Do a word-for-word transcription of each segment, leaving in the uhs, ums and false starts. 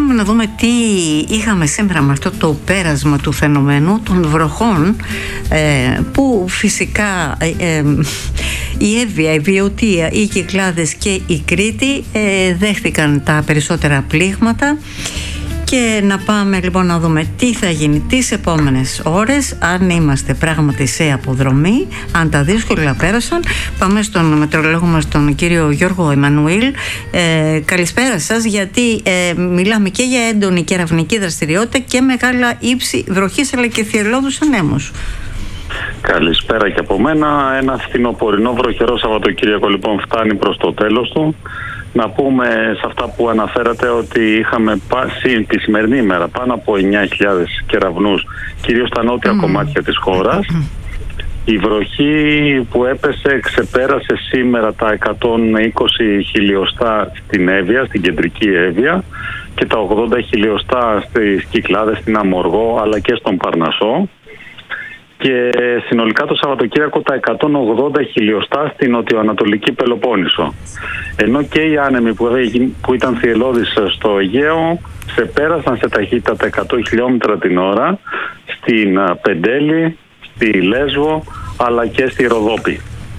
πάμε να δούμε τι είχαμε σήμερα με αυτό το πέρασμα του φαινομένου των βροχών, ε, που φυσικά ε, ε, η Εύβοια, η Βιωτία, οι Κυκλάδες και η Κρήτη ε, δέχτηκαν τα περισσότερα πλήγματα. Και να πάμε λοιπόν να δούμε τι θα γίνει τις επόμενες ώρες, αν είμαστε πράγματι σε αποδρομή, αν τα δύσκολα πέρασαν. Πάμε στον μετεωρολόγο μας, τον κύριο Γιώργο Εμμανουήλ. Ε, καλησπέρα σας, γιατί ε, μιλάμε και για έντονη κεραυνική δραστηριότητα και μεγάλα ύψη βροχής αλλά και θυελλώδους ανέμους. Καλησπέρα και από μένα. Ένα φθινοπορεινό βροχερό Σαββατοκύριακο λοιπόν φτάνει προς το τέλος του. Να πούμε σε αυτά που αναφέρατε ότι είχαμε πάσει τη σημερινή ημέρα πάνω από εννιά χιλιάδες κεραυνούς, κυρίως στα νότια mm. κομμάτια της χώρας. Mm. Η βροχή που έπεσε ξεπέρασε σήμερα τα εκατόν είκοσι χιλιοστά στην Εύβοια, στην κεντρική Εύβοια, και τα ογδόντα χιλιοστά στις Κυκλάδες, στην Αμοργό αλλά και στον Παρνασσό. Και συνολικά το Σαββατοκύριακο τα εκατόν ογδόντα χιλιοστά στην νοτιοανατολική Πελοπόννησο. Ενώ και οι άνεμοι που, που ήταν θυελλώδεις στο Αιγαίο ξεπέρασαν σε ταχύτητα τα εκατό χιλιόμετρα την ώρα στην Πεντέλη, στη Λέσβο αλλά και στη Ροδόπη.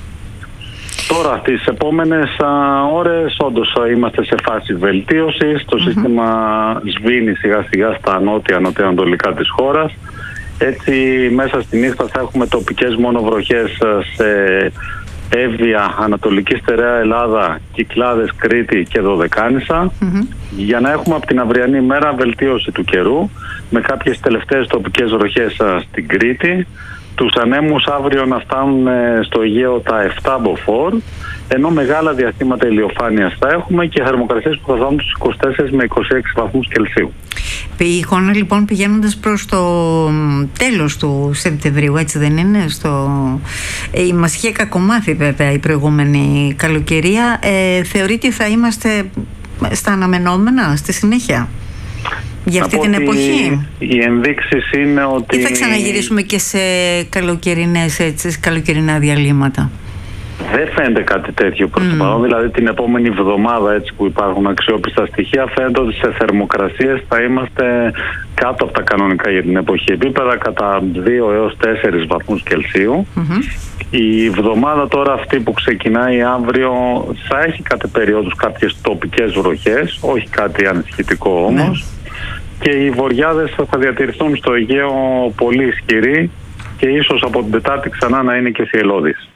Τώρα τις επόμενες α, ώρες όντως α, είμαστε σε φάση βελτίωσης. Το mm-hmm. σύστημα σβήνει σιγά σιγά στα νότια νοτιοανατολικά της χώρας. Έτσι μέσα στη νύχτα θα έχουμε τοπικές μόνο βροχές σε Εύβοια, Ανατολική Στερεά Ελλάδα, Κυκλάδες, Κρήτη και Δωδεκάνησα, mm-hmm. για να έχουμε από την αυριανή μέρα βελτίωση του καιρού με κάποιες τελευταίες τοπικές βροχές στην Κρήτη. Τους ανέμους αύριο να φτάνουν στο Αιγαίο τα επτά μποφόρ, ενώ μεγάλα διαστήματα ηλιοφάνειας θα έχουμε και θερμοκρασίες που θα φτάνουν στους είκοσι τέσσερις με είκοσι έξι βαθμούς Κελσίου. Η εικόνα λοιπόν πηγαίνοντας προς το τέλος του Σεπτεμβρίου, έτσι δεν είναι? Στο... Ε, μας είχε κακομάθει βέβαια η προηγούμενη καλοκαιρία. Ε, θεωρείτε θα είμαστε στα αναμενόμενα στη συνέχεια για αυτή την εποχή? Οι ενδείξεις είναι ότι... Ή θα ξαναγυρίσουμε και σε καλοκαιρινές, έτσι, καλοκαιρινά διαλύματα? Δεν φαίνεται κάτι τέτοιο προς το παρόν. Mm. Δηλαδή την επόμενη εβδομάδα, έτσι που υπάρχουν αξιόπιστα στοιχεία, φαίνεται ότι σε θερμοκρασίες θα είμαστε κάτω από τα κανονικά για την εποχή επίπεδα, κατά δύο έως τέσσερις βαθμούς Κελσίου. Mm-hmm. Η εβδομάδα τώρα αυτή που ξεκινάει αύριο θα έχει κατά περιόδους κάποιες τοπικές βροχές, όχι κάτι ανησυχητικό όμως. Mm. Και οι βοριάδες θα διατηρηθούν στο Αιγαίο πολύ ισχυροί και ίσως από την Τετάρτη ξανά να είναι και θυελλώδεις.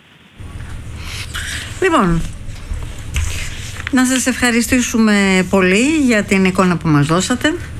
Λοιπόν, να σας ευχαριστήσουμε πολύ για την εικόνα που μας δώσατε.